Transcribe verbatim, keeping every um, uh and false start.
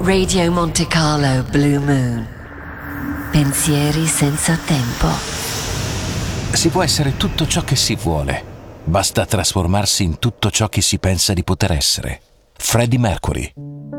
Radio Monte Carlo Blue Moon. Pensieri senza tempo. Si può essere tutto ciò che si vuole. Basta trasformarsi in tutto ciò che si pensa di poter essere. Freddie Mercury.